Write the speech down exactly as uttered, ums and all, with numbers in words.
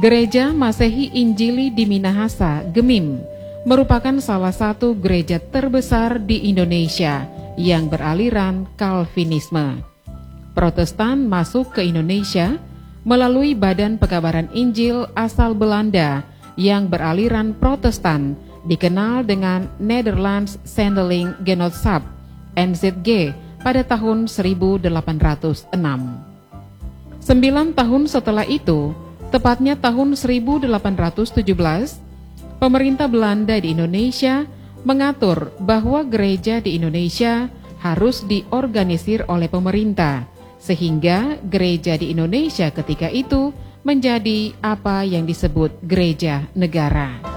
Gereja Masehi Injili di Minahasa, Gemim, merupakan salah satu gereja terbesar di Indonesia yang beraliran Calvinisme. Protestan masuk ke Indonesia melalui Badan Pekabaran Injil asal Belanda yang beraliran Protestan, dikenal dengan Nederlands Zendeling Genootschap N Z G pada tahun seribu delapan ratus enam. Sembilan tahun setelah itu, tepatnya tahun seribu delapan ratus tujuh belas, pemerintah Belanda di Indonesia mengatur bahwa gereja di Indonesia harus diorganisir oleh pemerintah, sehingga gereja di Indonesia ketika itu menjadi apa yang disebut gereja negara.